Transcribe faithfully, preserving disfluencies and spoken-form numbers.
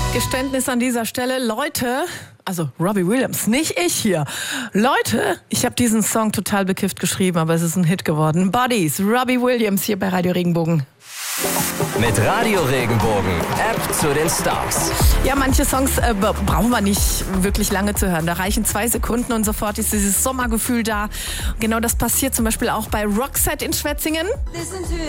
Geständnis an dieser Stelle, Leute, also Robbie Williams, nicht ich hier. Leute, ich habe diesen Song total bekifft geschrieben, aber es ist ein Hit geworden. Buddies, Robbie Williams hier bei Radio Regenbogen. Mit Radio Regenbogen, App zu den Stars. Ja, manche Songs äh, brauchen wir nicht wirklich lange zu hören. Da reichen zwei Sekunden und sofort ist dieses Sommergefühl da. Genau das passiert zum Beispiel auch bei Roxette in Schwetzingen.